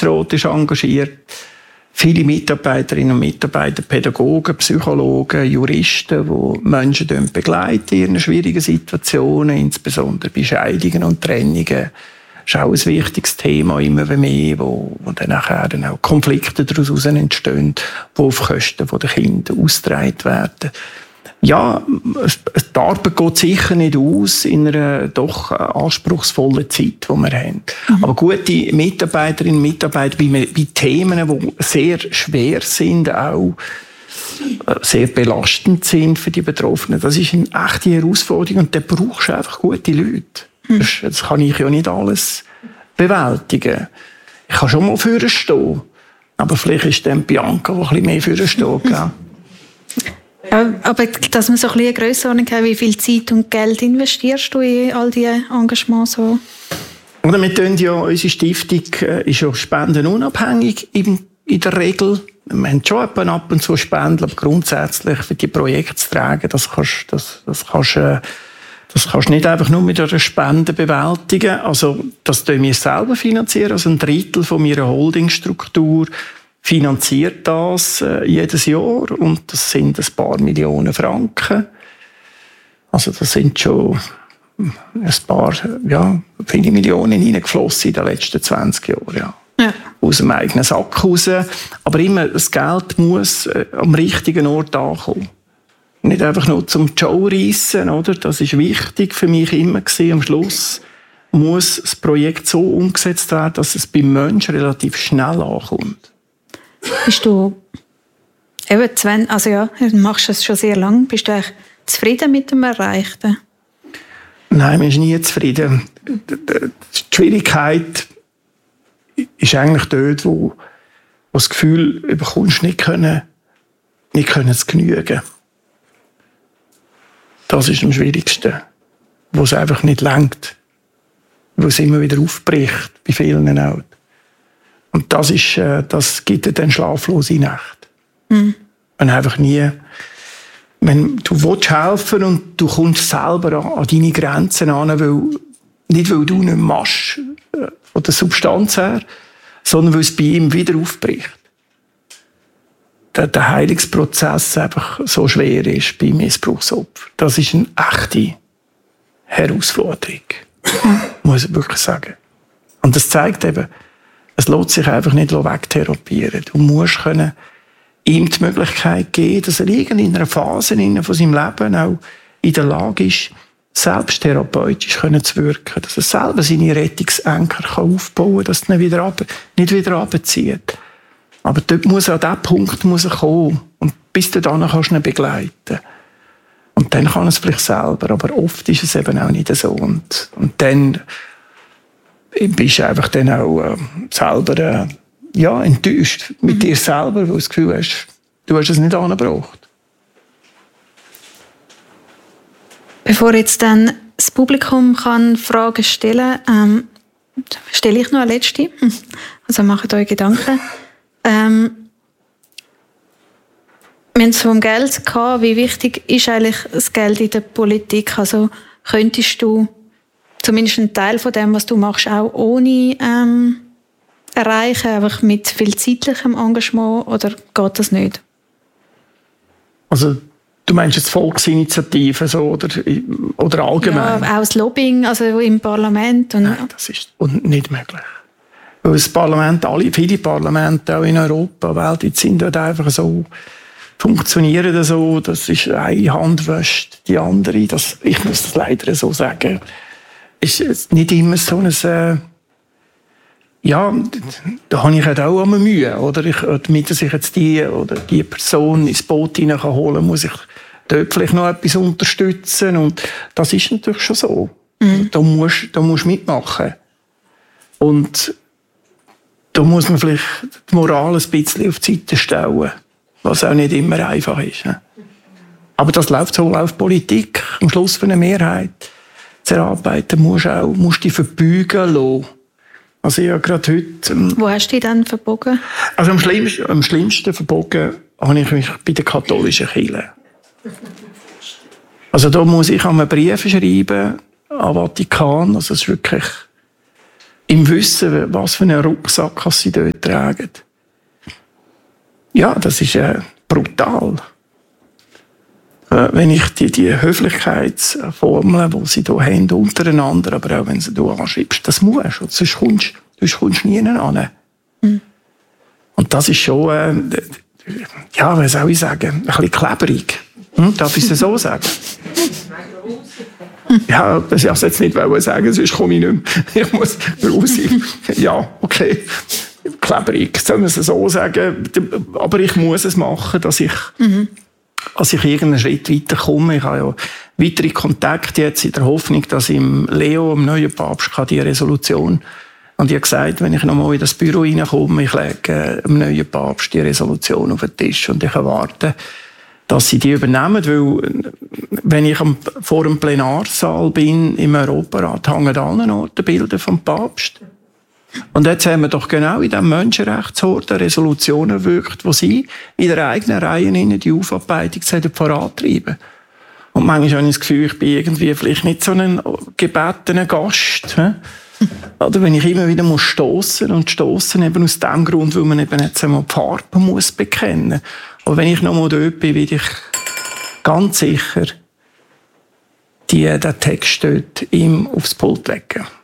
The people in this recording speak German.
Betriebsrat ist engagiert. Viele Mitarbeiterinnen und Mitarbeiter, Pädagogen, Psychologen, Juristen, die Menschen begleiten in ihren schwierigen Situationen, insbesondere bei Scheidungen und Trennungen. Das ist auch ein wichtiges Thema, immer mehr, wo dann nachher auch Konflikte daraus entstehen, die auf Kosten der Kinder ausgetragen werden. Ja, die Arbeit geht sicher nicht aus in einer doch anspruchsvollen Zeit, die wir haben. Aber gute Mitarbeiterinnen und Mitarbeiter bei Themen, die sehr schwer sind, auch sehr belastend sind für die Betroffenen, das ist eine echte Herausforderung und da brauchst du einfach gute Leute. Das kann ich ja nicht alles bewältigen. Ich kann schon mal vorne stehen, aber vielleicht ist dann Bianca, die ein bisschen mehr vorne steht. Ja, aber dass man so ein bisschen eine Grössenordnung hat, wie viel Zeit und Geld investierst du in all diese Engagements? So? Oder wir tun ja, unsere Stiftung ist ja spendenunabhängig in der Regel. Wir haben schon ab und zu Spenden, aber grundsätzlich für die Projekte zu tragen, das kannst du nicht einfach nur mit einer Spende bewältigen. Also, das tun wir selber finanzieren. Also ein Drittel von meiner Holdingstruktur finanziert das jedes Jahr und das sind ein paar Millionen Franken. Also das sind schon ein paar, viele Millionen hineingeflossen in den letzten 20 Jahren. Ja. Aus dem eigenen Sack raus. Aber immer, das Geld muss am richtigen Ort ankommen. Nicht einfach nur zum Show reissen, oder? Das ist wichtig für mich immer gewesen. Am Schluss muss das Projekt so umgesetzt werden, dass es beim Menschen relativ schnell ankommt. Bist du eben du machst das schon sehr lange. Bist du eigentlich zufrieden mit dem Erreichten? Nein, man ist nie zufrieden. Die Schwierigkeit ist eigentlich dort, wo das Gefühl bekommst, nicht können zu genügen. Das ist am schwierigsten. Wo es einfach nicht reicht. Wo es immer wieder aufbricht, bei vielen auch. Und das gibt dir dann schlaflose Nacht. Wenn einfach wenn du willst helfen und du kommst selber an deine Grenzen an, nicht weil du nicht machst, von der Substanz her, sondern weil es bei ihm wieder aufbricht. Der Heilungsprozess einfach so schwer ist bei Missbrauchsopfern. Das ist eine echte Herausforderung. Muss ich wirklich sagen. Und das zeigt eben, es lässt sich einfach nicht wegtherapieren. Du musst ihm die Möglichkeit geben, dass er in einer Phase von seinem Leben auch in der Lage ist, selbst therapeutisch zu wirken. Dass er selber seine Rettungsanker aufbauen kann, dass er nicht wieder runterzieht. Aber dort muss er an diesen Punkt kommen. Und bis dahin kannst du ihn begleiten. Und dann kann er es vielleicht selber. Aber oft ist es eben auch nicht so. Und dann bist du einfach dann auch selber enttäuscht mit dir selber, weil du das Gefühl hast, du hast es nicht angebracht. Bevor jetzt dann das Publikum kann Fragen stellen kann, stelle ich noch eine letzte. Also macht euch Gedanken. Wir haben es vom Geld gehabt. Wie wichtig ist eigentlich das Geld in der Politik? Also könntest du zumindest einen Teil von dem, was du machst, auch ohne erreichen, einfach mit viel zeitlichem Engagement, oder geht das nicht? Also du meinst jetzt Volksinitiativen so, oder allgemein? Ja, auch das Lobbying, also im Parlament. Nein, das ist nicht möglich. Weil das Parlament, viele Parlamente auch in Europa, weltweit sind dort einfach so, funktionieren so, das ist eine Hand wäscht die andere. Ich muss das leider so sagen. Ist nicht immer so ein da habe ich halt auch immer Mühe, oder? Damit ich jetzt die Person ins Boot holen kann, muss ich dort vielleicht noch etwas unterstützen. Und das ist natürlich schon so. Da musst du mitmachen. Und da muss man vielleicht die Moral ein bisschen auf die Seite stellen, was auch nicht immer einfach ist. Ne? Aber das läuft so auf Politik. Am Schluss für eine Mehrheit zu erarbeiten, musst du dich verbeugen lassen. Also ich habe gerade heute... Wo hast du dich dann verbogen? Also am schlimmsten verbogen habe ich mich bei der katholischen Kirche. Also da muss ich einen Brief schreiben an Vatikan. Also es ist wirklich im Wissen, was für einen Rucksack sie dort tragen. Ja, das ist brutal. Wenn ich die Höflichkeitsformeln, die sie hier haben, untereinander, aber auch wenn sie hier anschreibst, das musst du, sonst kommst du nie an. Mhm. Und das ist schon, ja, was soll ich sagen, ein bisschen klebrig. Darf ich es so sagen? Ja, das ich jetzt nicht sagen, sonst komme ich nicht mehr. Ich muss raus. Ja, okay. Klebrig, soll man es so sagen. Aber ich muss es machen, dass ich irgendeinen Schritt weiterkomme. Ich habe ja weitere Kontakte jetzt in der Hoffnung, dass im Leo, dem neuen Papst, die Resolution, und ich habe gesagt, wenn ich nochmal in das Büro reinkomme, ich lege dem neuen Papst die Resolution auf den Tisch und ich erwarte, dass sie die übernehmen, weil wenn ich vor dem Plenarsaal bin im Europarat, hängen an allen Orten Bilder vom Papst. Und jetzt haben wir doch genau in diesem Menschenrechtsort eine Resolution erwirkt, wo sie in der eigenen Reihe die Aufarbeitung vorantreiben. Und manchmal habe ich das Gefühl, ich bin irgendwie vielleicht nicht so ein gebetener Gast. Oder wenn ich immer wieder stossen eben aus dem Grund, weil man eben jetzt einmal die Farbe muss bekennen. Aber wenn ich noch mal dort bin, will ich ganz sicher den Text dort ihm aufs Pult legen.